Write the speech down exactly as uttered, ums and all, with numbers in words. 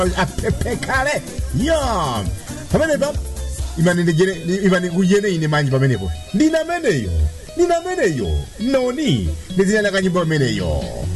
apepekale ya pamene pa imani ndijene imani kuyene ine manji pamenepo ndinameneyo ndinameneyo noni ndizina la kanyimbo pameneyo